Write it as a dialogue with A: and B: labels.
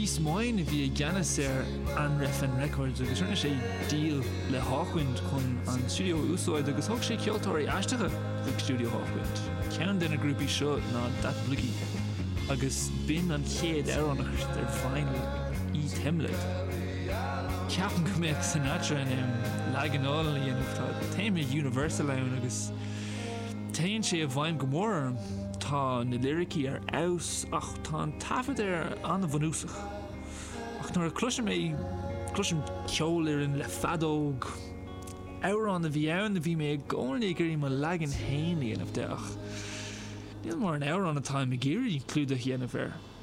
A: Níos máin bhí Giannis an Refn Records agus rinne sé díl le Hawkwind chun an studio úsáid agus thug sé ceoltóirí aisteacha ag studio Hawkwind. Ceann den a grúpi seo ná Dat Bluggy agus bin an chéad aránach ar vinyl í temlet. Ceapan go mbeadh Sinatra in leganáil dhéanamh tá téime Universal ann agus taonn sé a bhaim go mór tá na lyricí ar aus ach tá an tafad anna bhanúsach. Ach nuair cluisim ceol in le fadóg árán a bhí ann a bhí mé gcónaí gurí mar legan hain dhéanamh de ach níl mar an árán atá me géirí clúda dhéanamh